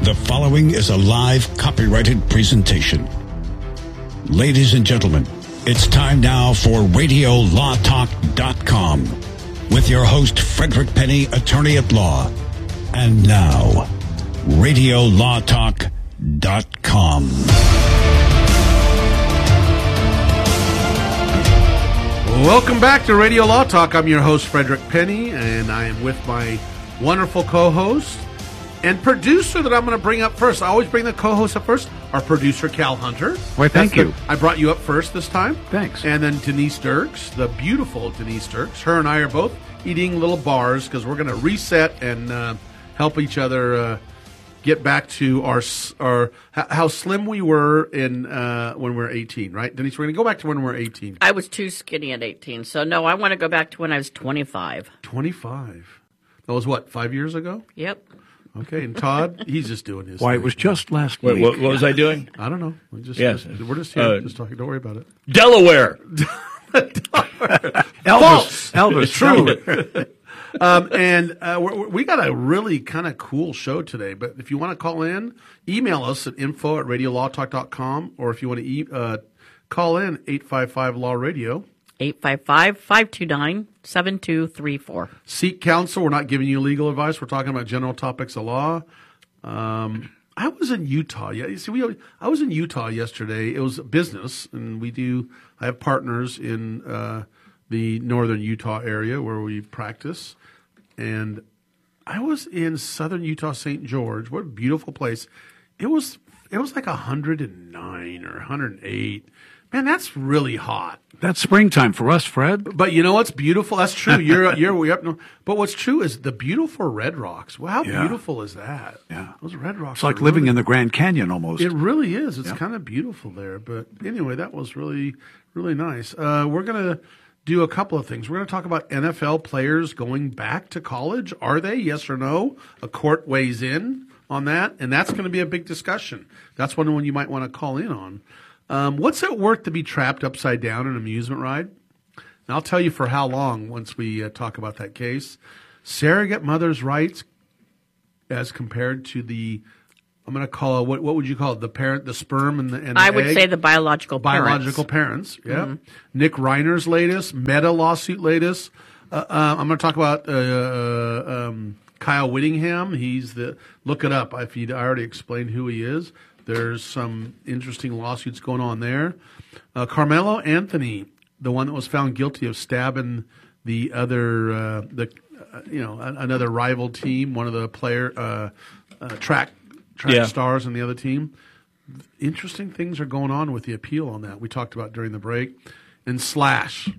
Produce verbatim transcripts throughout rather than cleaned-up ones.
The following is a live copyrighted presentation. Ladies and gentlemen, it's time now for radio law talk dot com with your host, Frederick Penny, attorney at law. And now, radio law talk dot com. Welcome back to Radio Law Talk. I'm your host, Frederick Penny, and I am with my wonderful co-host and producer that I'm going to bring up first. I always bring the co-host up first, our producer, Cal Hunter. Well, thank That's you. The, I brought you up first this time. Thanks. And then Denise Dirks, the beautiful Denise Dirks. Her and I are both eating little bars because we're going to reset and uh, help each other uh, get back to our our how slim we were in uh, when we were eighteen, right? Denise, we're going to go back to when we were eighteen. I was too skinny at eighteen, so no, I want to go back to when I was twenty-five. twenty-five. That was what, five years ago? Yep. Okay, and Todd, he's just doing his Why, thing. it was just last Wait, week. what, what was I doing? I don't know. We just, Yes. just- we're just here, Uh, just talking. Don't worry about it. Delaware. Elvis. Elvis. True. um, and uh, we're, we're- we got a really kind of cool show today. But if you want to call in, email us at info at radio law talk dot com, or if you want to e- uh, call in eight five five law radio. eight five five, five two nine, seven two three four. Seek counsel. We're not giving you legal advice. We're talking about general topics of law. Um, I was in Utah. Yeah, you see, we. I was in Utah yesterday. It was business, and we do. I have partners in uh, the northern Utah area where we practice, and I was in southern Utah, Saint George. What a beautiful place! It was. It was like a hundred and nine or a hundred and eight. Man, that's really hot. That's springtime for us, Fred. But you know what's beautiful? That's true. You're you're way up north. But what's true is the beautiful red rocks. Well, how Yeah. beautiful is that? Yeah. Those red rocks. It's like are living really, in the Grand Canyon almost. It really is. It's Yeah. kind of beautiful there. But anyway, that was really really nice. Uh, we're gonna do a couple of things. We're gonna talk about N F L players going back to college. Are they? Yes or no? A court weighs in on that, and that's going to be a big discussion. That's one one you might want to call in on. Um, what's it worth to be trapped upside down in an amusement ride? And I'll tell you for how long once we uh, talk about that case. Surrogate mother's rights as compared to the, I'm going to call it, what what would you call it? The parent, the sperm and the, and the I would egg? say the biological parents. Biological parents, yeah. Nick Reiner's latest, Meta lawsuit latest. Uh, uh, I'm going to talk about uh, uh, um, Kyle Whittingham. He's the, look it up. If you, I already explained who he is. There's some interesting lawsuits going on there. Uh, Carmelo Anthony, the one that was found guilty of stabbing the other, uh, the uh, you know, a- another rival team, one of the player uh, uh, track track Yeah. stars on the other team. Interesting things are going on with the appeal on that. We talked about during the break. And Slash,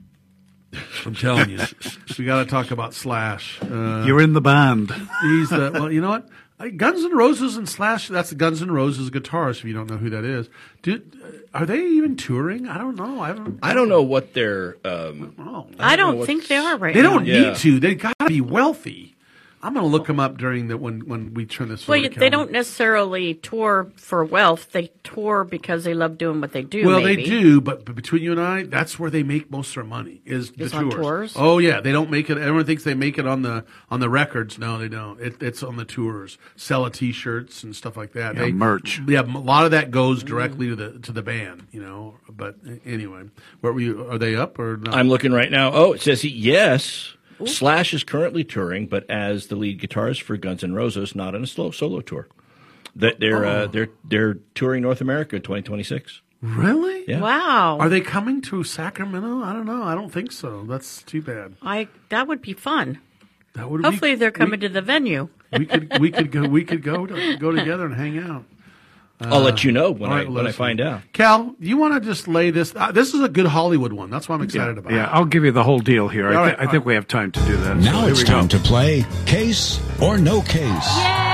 I'm telling you, we got to talk about Slash. Uh, You're in the band. He's the, well, you know what? Guns N' Roses and Slash, that's the Guns N' Roses guitarist, if you don't know who that is. Do, are they even touring? I don't know. I haven't. I don't know what their. Um, Oh, I know don't what's- think they are right they now. don't Yeah. need to. They got to be wealthy. I'm going to look them up during the when when we turn this. Well, over you- to they Calvin. don't necessarily tour for wealth. They tour because they love doing what they do. Well, maybe. they do, but, but between you and I, that's where they make most of their money is the Is tours. on tours? Oh yeah, they don't make it. Everyone thinks they make it on the on the records. No, they don't. It, it's on the tours. Sell a T-shirts and stuff like that. Yeah, they, merch. Yeah, a lot of that goes directly to the to the band. You know, but anyway, what were you? Are they up or not? I'm looking right now. Oh, it says he, yes. Slash is currently touring, but as the lead guitarist for Guns N' Roses, not on a slow solo tour. That they're Oh. uh, they're they're touring North America in twenty twenty-six. Really? Yeah. Wow. Are they coming to Sacramento? I don't know. I don't think so. That's too bad. I that would be fun. That would Hopefully, we, they're coming we, to the venue. we could we could go we could go to, go together and hang out. I'll let you know when All I right, when let I us find know. out. Cal, you want to just lay this? Uh, this is a good Hollywood one. That's what I'm excited about. Yeah, I'll give you the whole deal here. I, All thi- right, I all think right. we have time to do that. Now So here it's we go. time to play Case or No Case.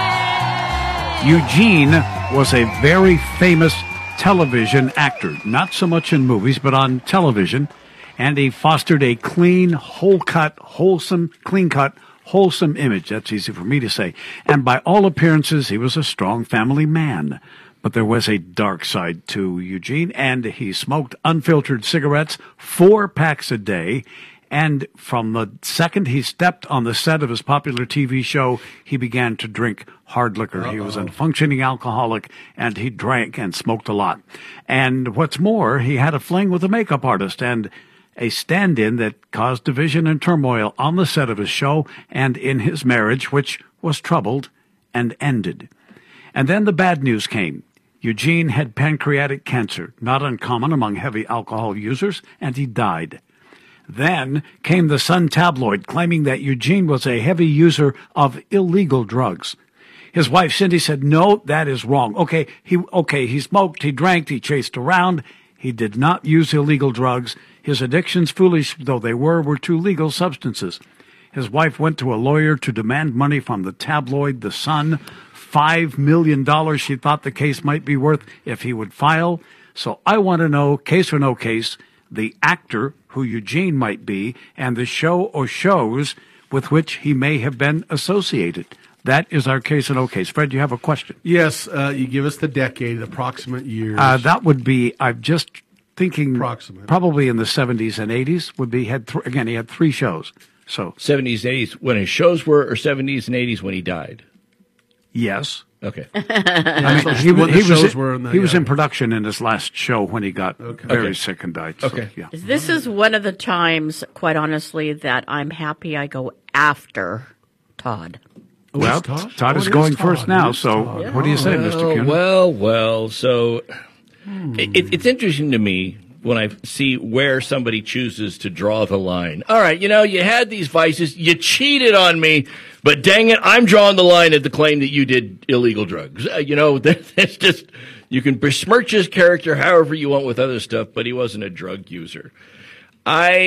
Eugene was a very famous television actor, not so much in movies, but on television. And he fostered a clean, whole-cut, wholesome, clean-cut, wholesome image. That's easy for me to say. And by all appearances, he was a strong family man. But there was a dark side to Eugene, and he smoked unfiltered cigarettes, four packs a day, And from the second he stepped on the set of his popular T V show, he began to drink hard liquor. Uh-oh. He was a functioning alcoholic, and he drank and smoked a lot. And what's more, he had a fling with a makeup artist and a stand-in that caused division and turmoil on the set of his show and in his marriage, which was troubled and ended. And then the bad news came. Eugene had pancreatic cancer, not uncommon among heavy alcohol users, and he died. Then came the Sun tabloid claiming that Eugene was a heavy user of illegal drugs. His wife Cindy said, no, that is wrong. Okay, he okay, he smoked, he drank, he chased around. He did not use illegal drugs. His addictions, foolish though they were, were to legal substances. His wife went to a lawyer to demand money from the tabloid The Sun. Five million dollars she thought the case might be worth if he would file. So I want to know, case or no case, the actor who Eugene might be and the show or shows with which he may have been associated. That is our case or no case. Fred, you have a question? Yes, uh, you give us the decade, approximate years. Uh, that would be, I'm just thinking, approximate. Probably in the seventies and eighties would be, had th- again, he had three shows. So seventies, eighties, when his shows were, or seventies and eighties when he died? Yes. Okay. I mean, he, was, he, was, were in the, he was yeah. in production in his last show when he got okay. very okay. sick and died. So, okay. Yeah. This is one of the times, quite honestly, that I'm happy I go after Todd. Oh, Well, Todd, Todd oh, is it going is first Todd. now, It is so Todd. what do you say, well, Mister Kuhn? Well, well, so hmm. it, it's interesting to me when I see where somebody chooses to draw the line. All right, you know, you had these vices, you cheated on me, but dang it, I'm drawing the line at the claim that you did illegal drugs. Uh, you know, that's just, you can besmirch his character however you want with other stuff, but he wasn't a drug user. I,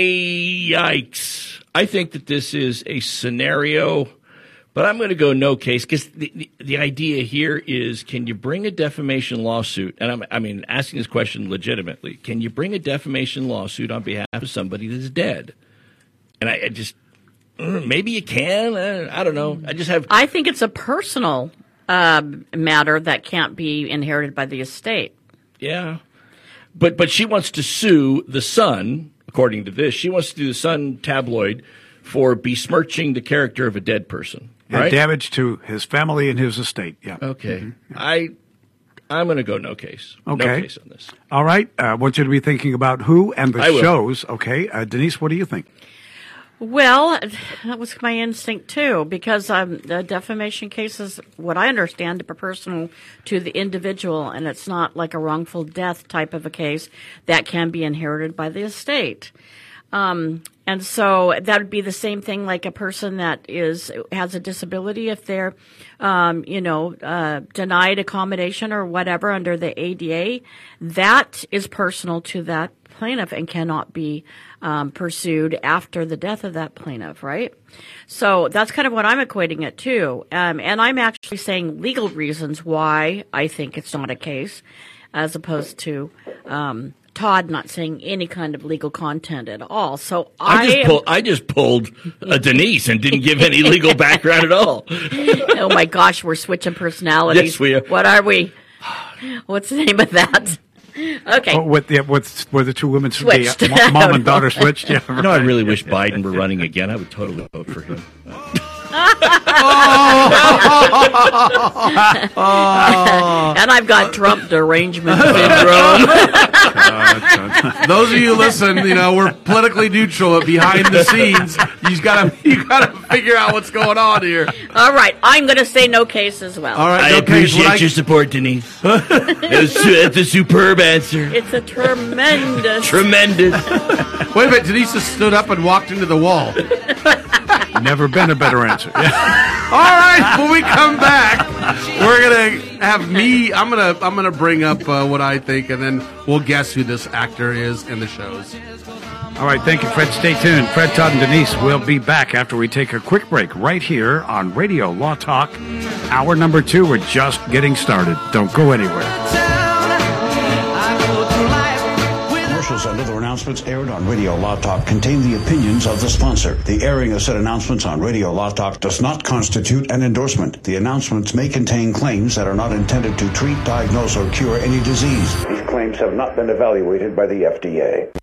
yikes. I think that this is a scenario, but I'm going to go no case because the, the, the idea here is, can you bring a defamation lawsuit? And I'm, I mean, asking this question legitimately. Can you bring a defamation lawsuit on behalf of somebody that's dead? And I, I just, maybe you can. I, I don't know. I just have. I think it's a personal um, matter that can't be inherited by the estate. Yeah. But, but she wants to sue the Sun, according to this. She wants to do the Sun tabloid for besmirching the character of a dead person. And right? damage to his family and his estate. Yeah. Okay. Mm-hmm. I, I'm going to go no case. Okay. No case on this. All right. I uh, want you to be thinking about who and the I will. shows. Okay. Uh, Denise, what do you think? Well, that was my instinct too, because um, the defamation cases, what I understand, are personal to the individual, and it's not like a wrongful death type of a case that can be inherited by the estate. Um, and so that would be the same thing like a person that is has a disability if they're, um, you know, uh, denied accommodation or whatever under the A D A. That is personal to that plaintiff and cannot be um, pursued after the death of that plaintiff, right? So that's kind of what I'm equating it to. Um, and I'm actually saying legal reasons why I think it's not a case, as opposed to um, Todd not saying any kind of legal content at all. So I, I just am, pulled, I just pulled a Denise and didn't give any legal background at all. Oh my gosh, we're switching personalities. Yes, we are. What are we? What's the name of that? Okay. Oh, with the with where the two women Switched. The, uh, mom and daughter switched. Yeah, You know, I really wish Biden were running again. I would totally vote for him. And I've got Trump derangement syndrome. Those of you listen, you know, we're politically neutral behind the scenes. You gotta, you gotta figure out what's going on here. All right, I'm going to say no case as well. All right, I no case. appreciate What I- your support, Denise. That's that's a superb answer. It's a tremendous. Tremendous. Wait a minute, Denise just stood up and walked into the wall. Never been a better answer. Yeah. All right, when we come back, we're gonna have me. I'm gonna I'm gonna bring up uh, what I think, and then we'll guess who this actor is in the shows. All right, thank you, Fred. Stay tuned. Fred, Todd, and Denise will be back after we take a quick break right here on Radio Law Talk. Hour number two, we're just getting started. Don't go anywhere. Commercials and other announcements aired on Radio Law Talk contain the opinions of the sponsor. The airing of said announcements on Radio Law Talk does not constitute an endorsement. The announcements may contain claims that are not intended to treat, diagnose, or cure any disease. These claims have not been evaluated by the F D A.